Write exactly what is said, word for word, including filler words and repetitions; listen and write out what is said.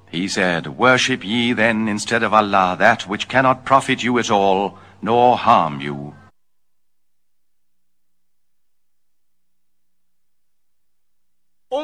He said, "Worship ye then instead of Allah that which cannot profit you at all, nor harm you,